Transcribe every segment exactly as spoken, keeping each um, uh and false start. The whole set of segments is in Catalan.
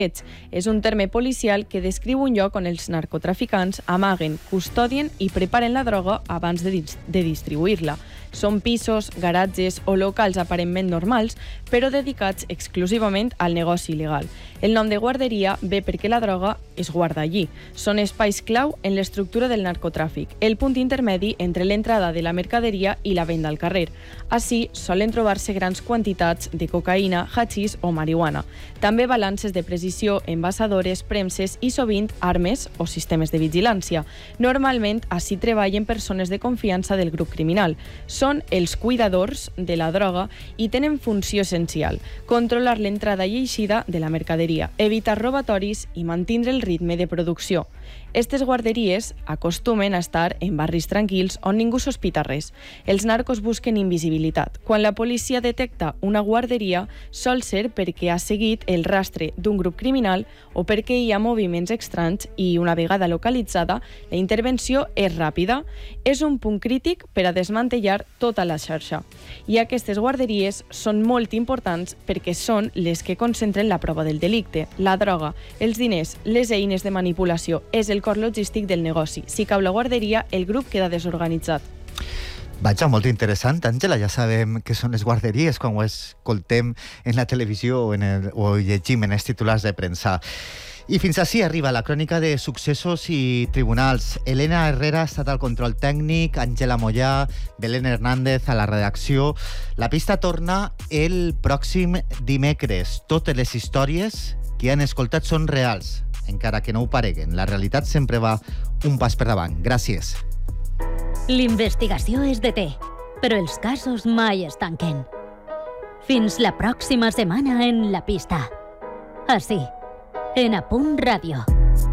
És un terme policial que descriu un lloc on els narcotraficants amaguen, custodien i preparen la droga abans de, dis de distribuir-la. Són pisos, garatges o locals aparentment normals, però dedicats exclusivament al negoci il·legal. El nom de guarderia ve perquè la droga es guarda allí. Són espais clau en l'estructura del narcotràfic, el punt intermedi entre l'entrada de la mercaderia i la venda al carrer. Així, solen trobar-se grans quantitats de cocaïna, hachís o marihuana. També balances de precisió, envasadores, premses i sovint armes o sistemes de vigilància. Normalment, així treballen persones de confiança del grup criminal. Són els cuidadors de la droga i tenen funció essencial: controlar l'entrada i eixida de la mercaderia, evitar robatoris i mantindre el ritme de producció. Estes guarderies acostumen a estar en barris tranquils on ningú sospita res. Els narcos busquen invisibilitat. Quan la policia detecta una guarderia, sol ser perquè ha seguit el rastre d'un grup criminal o perquè hi ha moviments estranys i, una vegada localitzada, la intervenció és ràpida. És un punt crític per a desmantellar tota la xarxa. I aquestes guarderies són molt importants perquè són les que concentren la prova del delicte, la droga, els diners, les eines de manipulació. És el cor logístic del negoci. Si cau la guarderia, el grup queda desorganitzat. Vaja, molt interessant, Àngela. Ja sabem què són les guarderies quan ho escoltem en la televisió o, en el, o llegim en els titulars de premsa. I fins així arriba la crònica de successos i tribunals. Elena Herrera ha estat al control tècnic, Àngela Mollà, Belén Hernández a la redacció. La pista torna el pròxim dimecres. Totes les històries que han escoltat són reals, encara que no ho pareguen. La realitat sempre va un pas per davant. Gràcies. L'investigació es deté, però els casos mai es tanquen. Fins la pròxima setmana en La Pista. Així, en A Punt Ràdio.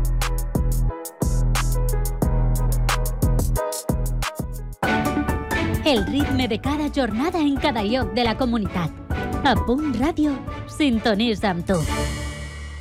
El ritme de cada jornada en cada lloc de la comunitat. A Punt Ràdio, sintonitza amb tu.